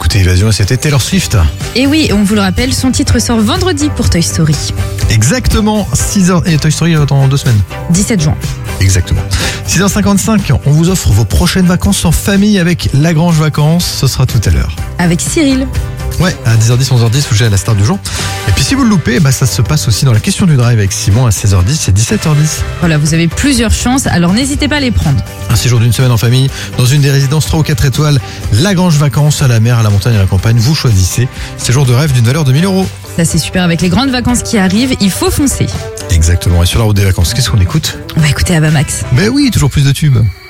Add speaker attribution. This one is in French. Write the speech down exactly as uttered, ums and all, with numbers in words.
Speaker 1: écoutez Évasion et c'était Taylor Swift.
Speaker 2: Et oui, on vous le rappelle, son titre sort vendredi pour Toy Story.
Speaker 1: Exactement, six heures. Et Toy Story dans deux semaines.
Speaker 2: dix-sept juin.
Speaker 1: Exactement. six heures cinquante-cinq, on vous offre vos prochaines vacances en famille avec Lagrange Vacances. Ce sera tout à l'heure.
Speaker 2: Avec Cyril.
Speaker 1: Ouais, à dix heures dix, onze heures dix, vous à la star du jour. Et puis si vous le loupez, bah, ça se passe aussi dans la question du drive avec Simon à seize heures dix et dix-sept heures dix.
Speaker 2: Voilà, vous avez plusieurs chances, alors n'hésitez pas à les prendre.
Speaker 1: Un séjour d'une semaine en famille, dans une des résidences trois ou quatre étoiles, Lagrange Vacances, à la mer, à la montagne, à la campagne, vous choisissez. Séjour de rêve d'une valeur de mille euros.
Speaker 2: Ça c'est super, avec les grandes vacances qui arrivent, il faut foncer.
Speaker 1: Exactement, et sur la route des vacances, qu'est-ce qu'on écoute?
Speaker 2: On va écouter Avamax.
Speaker 1: Ben oui, toujours plus de tubes.